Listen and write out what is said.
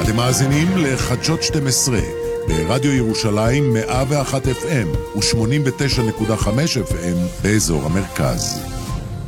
אתם מאזינים לחדשות 12 ברדיו ירושלים 101 FM ו-89.5 FM באזור המרכז.